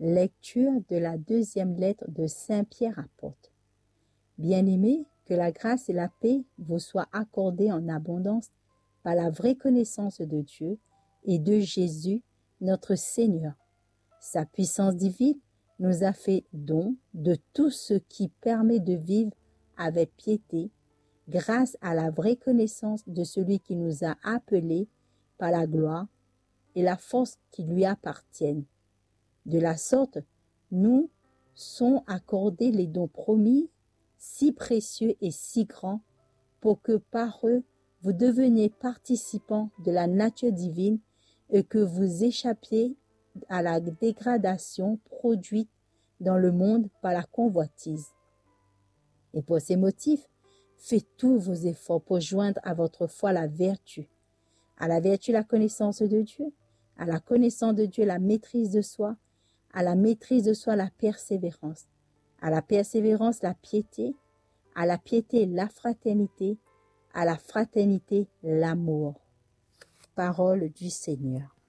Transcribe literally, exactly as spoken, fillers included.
Lecture de la deuxième lettre de Saint Pierre apôtre. Bien-aimés, que la grâce et la paix vous soient accordées en abondance par la vraie connaissance de Dieu et de Jésus, notre Seigneur. Sa puissance divine nous a fait don de tout ce qui permet de vivre avec piété, grâce à la vraie connaissance de celui qui nous a appelés par la gloire et la force qui lui appartiennent. De la sorte, nous sont accordés les dons promis, si précieux et si grands, pour que par eux, vous deveniez participants de la nature divine et que vous échappiez à la dégradation produite dans le monde par la convoitise. Et pour ces motifs, faites tous vos efforts pour joindre à votre foi la vertu, à la vertu la connaissance de Dieu, à la connaissance de Dieu la maîtrise de soi, à la maîtrise de soi la persévérance, à la persévérance la piété, à la piété la fraternité, à la fraternité l'amour. Parole du Seigneur.